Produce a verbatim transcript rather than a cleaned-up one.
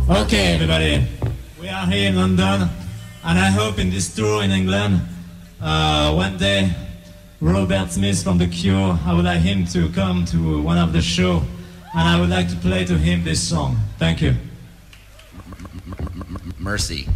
Okay, everybody, we are here in London, and I hope in this tour in England, uh, one day, Robert Smith from The Cure, I would like him to come to one of the show, and I would like to play to him this song. Thank you. Mercy.